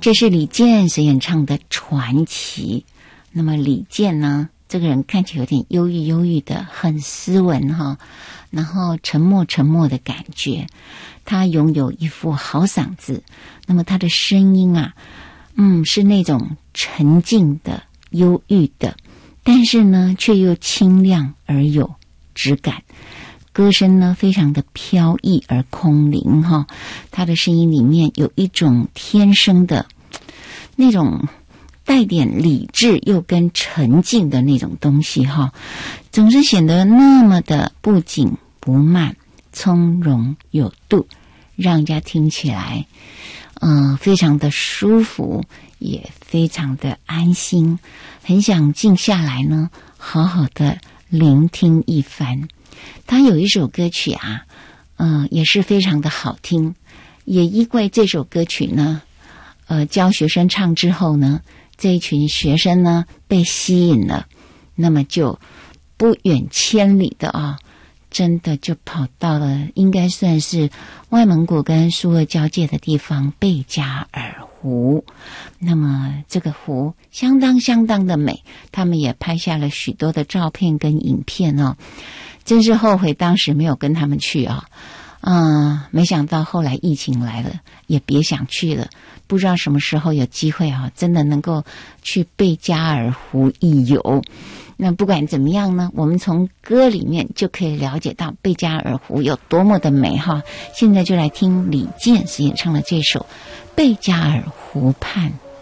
这是李健所演唱的传奇。那么李健呢，这个人看起来有点忧郁的，很斯文哈，然后沉默的感觉。他拥有一副好嗓子，那么他的声音啊，是那种沉静的、忧郁的，但是呢，却又清亮而有质感。歌声呢，非常的飘逸而空灵哈。他的声音里面有一种天生的那种带点理智又跟沉静的那种东西哈，总是显得那么的不紧不慢，从容有度，让人家听起来非常的舒服，也非常的安心，很想静下来呢，好好的聆听一番。他有一首歌曲啊，也是非常的好听，也因为这首歌曲呢，教学生唱之后呢，这一群学生呢被吸引了，那么就不远千里的啊，真的就跑到了应该算是外蒙古跟苏俄交界的地方贝加尔湖。那么这个湖相当的美，他们也拍下了许多的照片跟影片哦。真是后悔当时没有跟他们去啊！没想到后来疫情来了，也别想去了。不知道什么时候有机会啊，真的能够去贝加尔湖一游。那不管怎么样呢，我们从歌里面就可以了解到贝加尔湖有多么的美哈。现在就来听李健所演唱的这首《贝加尔湖畔》。